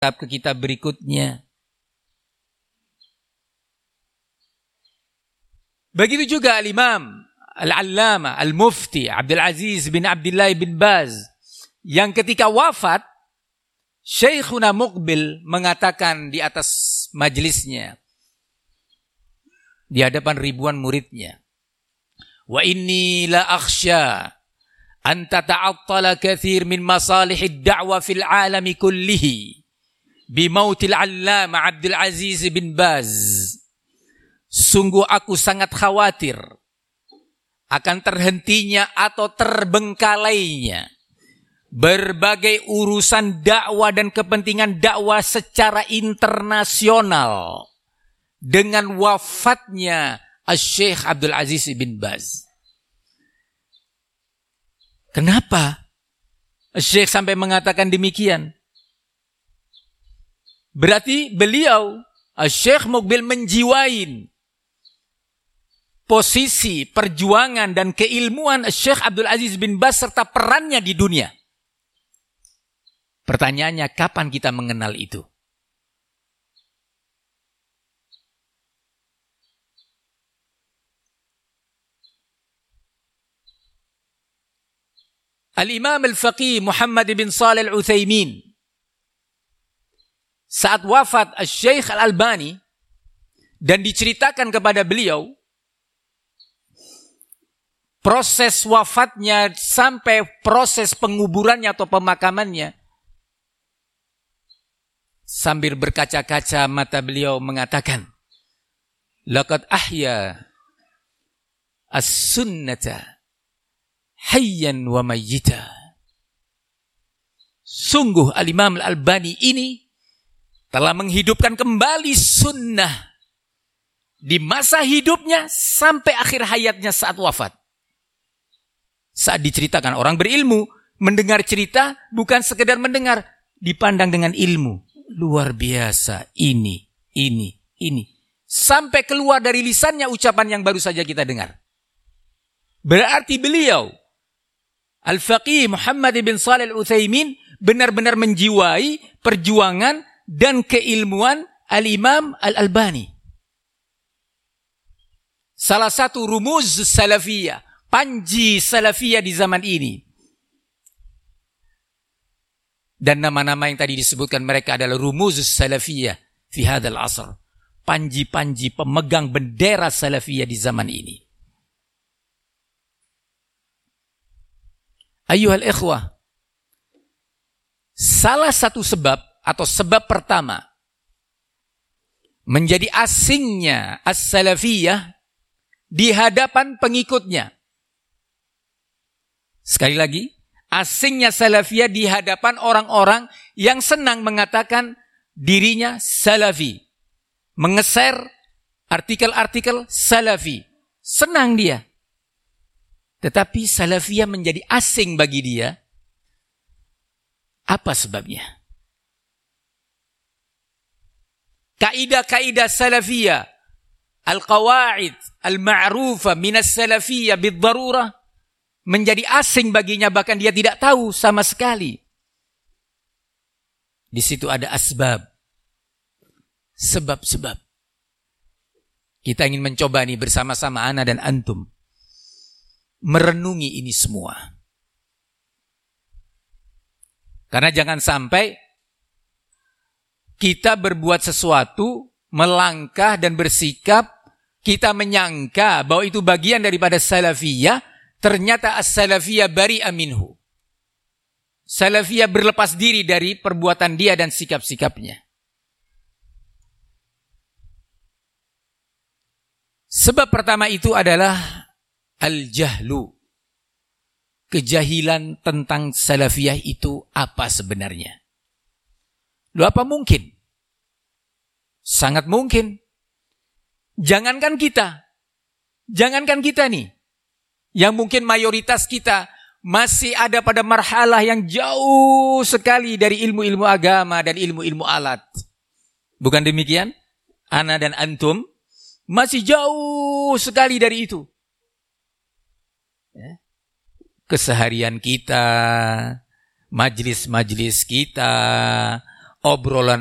ke kitab berikutnya. Begitu juga Al-Imam Al-Allama Al-Mufti Abdul Aziz bin Abdullah bin Baz, yang ketika wafat, Syekhuna Muqbil mengatakan di atas majelisnya, di hadapan ribuan muridnya, wa inni la akhsha an tata'attala kathir min masalihid da'wa fil alami kullihi bimautil allama Abdul Aziz bin Baz. Sungguh aku sangat khawatir akan terhentinya atau terbengkalainya berbagai urusan dakwah dan kepentingan dakwah secara internasional dengan wafatnya Syekh Abdul Aziz bin Baz. Kenapa Syekh sampai mengatakan demikian? Berarti beliau, Syekh Muqbil, menjiwain posisi, perjuangan dan keilmuan Syekh Abdul Aziz bin Baz serta perannya di dunia. Pertanyaannya, kapan kita mengenal itu? Al-Imam Al-Faqih Muhammad bin Shalih Al-Utsaimin, saat wafat Syekh Al-Albani dan diceritakan kepada beliau proses wafatnya sampai proses penguburannya atau pemakamannya, sambil berkaca-kaca mata beliau mengatakan, laqad ahya as-sunnata hayyan wa mayyita. Sungguh Al-Imam Al-Albani ini telah menghidupkan kembali sunnah di masa hidupnya sampai akhir hayatnya saat wafat. Saat diceritakan, orang berilmu mendengar cerita bukan sekedar mendengar, dipandang dengan ilmu. Luar biasa, ini. Sampai keluar dari lisannya ucapan yang baru saja kita dengar. Berarti beliau, Al-Faqih Muhammad bin Shalih Al-Utsaimin, benar-benar menjiwai perjuangan dan keilmuan Al-Imam Al-Albani. Salah satu rumuz salafiyah, panji salafiyah di zaman ini. Dan nama-nama yang tadi disebutkan mereka adalah rumuz salafiyah fi hadzal asr. Panji-panji pemegang bendera salafiyah di zaman ini. Ayyuhal ikhwah, salah satu sebab atau sebab pertama menjadi asingnya as-salafiyah di hadapan pengikutnya. Sekali lagi, asingnya salafiyah di hadapan orang-orang yang senang mengatakan dirinya salafi. Mengeser artikel-artikel salafi. Senang dia. Tetapi salafiyah menjadi asing bagi dia. Apa sebabnya? Kaidah-kaidah salafiyah, al-qawaid al-ma'rufah minas salafiyah bid-darurah, menjadi asing baginya, bahkan dia tidak tahu sama sekali. Di situ ada asbab. Sebab-sebab. Kita ingin mencoba nih bersama-sama ana dan antum merenungi ini semua. Karena jangan sampai kita berbuat sesuatu, melangkah dan bersikap, kita menyangka bahwa itu bagian daripada salafiyah, ternyata as-salafiyah bari'a minhu. Salafiyah berlepas diri dari perbuatan dia dan sikap-sikapnya. Sebab pertama itu adalah al-jahlu. Kejahilan tentang salafiyah itu apa sebenarnya. Loh, apa mungkin? Sangat mungkin. Jangankan kita nih, yang mungkin mayoritas kita masih ada pada marhalah yang jauh sekali dari ilmu-ilmu agama dan ilmu-ilmu alat. Bukan demikian? Ana dan antum masih jauh sekali dari itu. Keseharian kita, majlis-majlis kita, obrolan